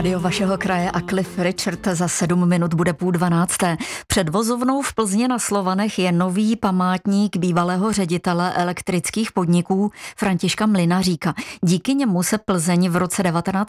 Rádio vašeho kraje a Cliff Richard za 7 minut bude 11:30. Před vozovnou v Plzni na Slovanech je nový památník bývalého ředitele elektrických podniků Františka Mlynaříka. Díky němu se Plzeň v roce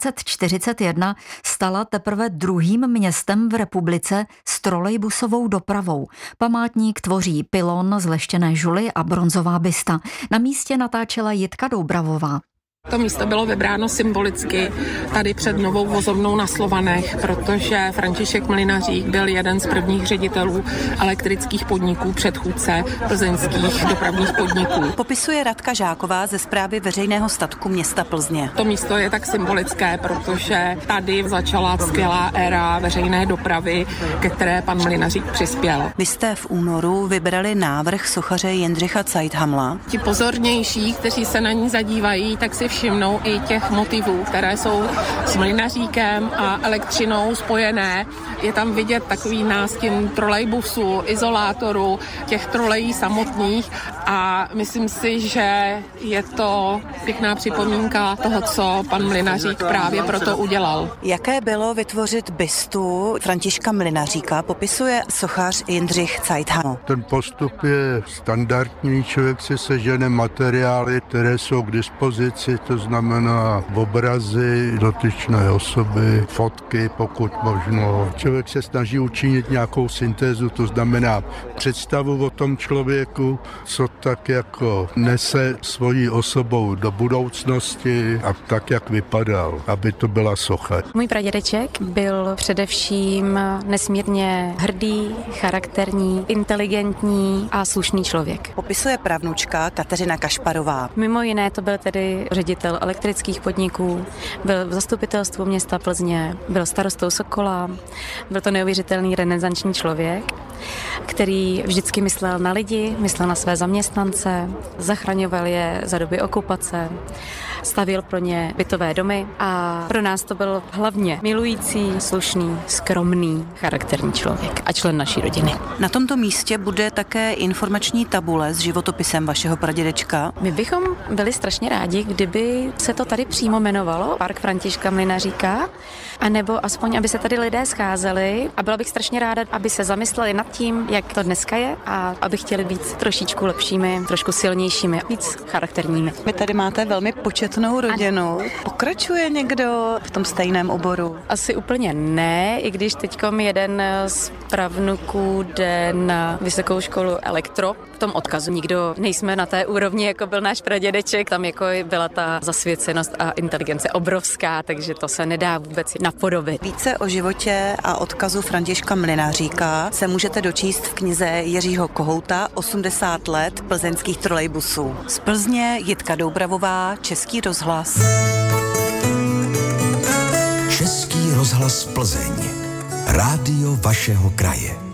1941 stala teprve druhým městem v republice s trolejbusovou dopravou. Památník tvoří pylon z leštěné žuly a bronzová bysta. Na místě natáčela Jitka Doubravová. To místo bylo vybráno symbolicky tady před novou vozovnou na Slovanech, protože František Mlynařík byl jeden z prvních ředitelů elektrických podniků, předchůdce plzeňských dopravních podniků. Popisuje Radka Žáková ze Správy veřejného statku města Plzně. To místo je tak symbolické, protože tady začala skvělá éra veřejné dopravy, ke které pan Mlynařík přispěl. Vy jste v únoru vybrali návrh sochaře Jindřicha Zeithamla. Ti pozornější, kteří se na ní zadívají, tak si všimnou i těch motivů, které jsou s Mlynaříkem a elektřinou spojené. Je tam vidět takový nástin trolejbusu, izolátoru, těch trolejí samotných a myslím si, že je to pěkná připomínka toho, co pan Mlynařík právě proto udělal. Jaké bylo vytvořit bystu Františka Mlynaříka, popisuje sochař Jindřich Zeitham. Ten postup je standardní, člověk si sežene materiály, které jsou k dispozici, to znamená obrazy dotyčné osoby, fotky, pokud možno. Člověk se snaží učinit nějakou syntézu, to znamená představu o tom člověku, co tak jako nese svojí osobou do budoucnosti a tak, jak vypadal, aby to byla socha. Můj pradědeček byl především nesmírně hrdý, charakterní, inteligentní a slušný člověk. Popisuje pravnučka Kateřina Kašparová. Mimo jiné to byl tedy ředitel elektrických podniků, byl v zastupitelstvu města Plzně, byl starostou Sokola, byl to neuvěřitelný renesanční člověk, který vždycky myslel na lidi, myslel na své zaměstnance, zachraňoval je za doby okupace, stavěl pro ně bytové domy a pro nás to byl hlavně milující, slušný, skromný, charakterní člověk a člen naší rodiny. Na tomto místě bude také informační tabule s životopisem vašeho pradědečka. My bychom byli strašně rádi, kdyby se to tady přímo jmenovalo Park Františka Mlynaříka, anebo aspoň, aby se tady lidé scházeli a byla bych strašně ráda, aby se zamysleli nad tím, jak to dneska je a aby chtěli být trošičku lepšími, trošku silnějšími, víc charakterními. Vy tady máte velmi početnou rodinu. Pokračuje někdo v tom stejném oboru? Asi úplně ne, i když teďkom jeden z pravnuků jde na vysokou školu elektro. V tom odkazu nikdo nejsme na té úrovni, jako byl náš pradědeček. Tam jako byla ta zasvěcenost a inteligence obrovská, takže to se nedá vůbec napodobit. Více o životě a odkazu Františka Mlynaříka se můžete dočíst v knize Jiřího Kohouta 80 let plzeňských trolejbusů. Z Plzně Jitka Doubravová, Český rozhlas. Český rozhlas Plzeň. Rádio vašeho kraje.